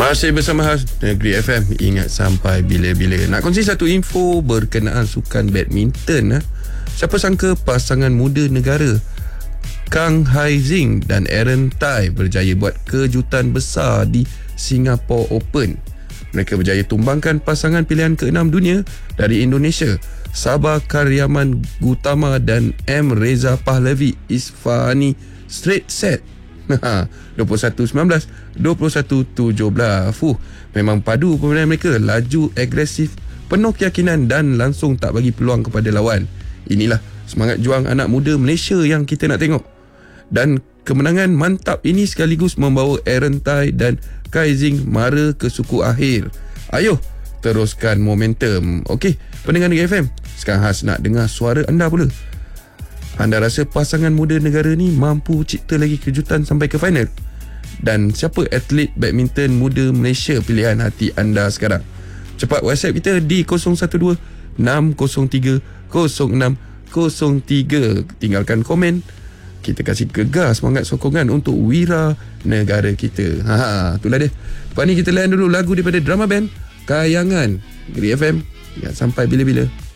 Masih bersama khas Negeri FM. Ingat sampai bila-bila. Nak kongsi satu info berkenaan sukan badminton. Siapa sangka pasangan muda negara Kang Hai Zing dan Aaron Tai berjaya buat kejutan besar di Singapore Open. Mereka berjaya tumbangkan pasangan pilihan ke-6 dunia dari Indonesia, Sabah Karyaman Gutama dan M. Reza Pahlavi Isfahani straight set. 21-19, 21-17. Memang padu permainan mereka, laju, agresif, penuh keyakinan dan langsung tak bagi peluang kepada lawan. Inilah semangat juang anak muda Malaysia yang kita nak tengok. Dan kemenangan mantap ini sekaligus membawa Aaron Tai dan Kai Zing mara ke suku akhir. Ayuh, teruskan momentum. Okey, pendengar Negeri FM, sekarang khas nak dengar suara anda pula. Anda rasa pasangan muda negara ni mampu cipta lagi kejutan sampai ke final? Dan siapa atlet badminton muda Malaysia pilihan hati anda sekarang? Cepat WhatsApp kita di 012-603-0603. Tinggalkan komen. Kita kasih gegar semangat sokongan untuk wira negara kita. Itulah dia. Lepas ni kita layan dulu lagu daripada drama band Kayangan. Negeri FM. Ya, sampai bila-bila.